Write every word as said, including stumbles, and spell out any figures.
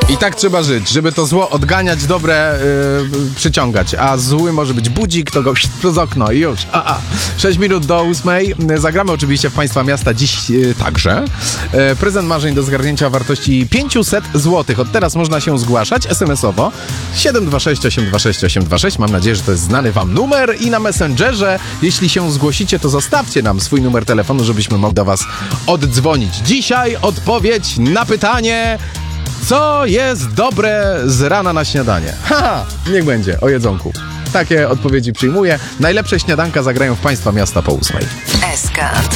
I tak trzeba żyć, żeby to zło odganiać, dobre yy, przyciągać. A zły może być budzik, to go przez okno i już. A, a. sześć minut do ósmej. Zagramy oczywiście w Państwa miasta dziś yy, także. Yy, prezent marzeń do zgarnięcia o wartości pięćset złotych. Od teraz można się zgłaszać es em esowo siedem dwa sześć osiem dwa sześć osiem dwa sześć. Mam nadzieję, że to jest znany Wam numer. I na Messengerze, jeśli się zgłosicie, to zostawcie nam swój numer telefonu, żebyśmy mogli do Was oddzwonić. Dzisiaj odpowiedź na pytanie: co jest dobre z rana na śniadanie? Haha, niech będzie, o jedzonku. Takie odpowiedzi przyjmuję. Najlepsze śniadanka zagrają w Państwa miasta po ósmej. S-Card.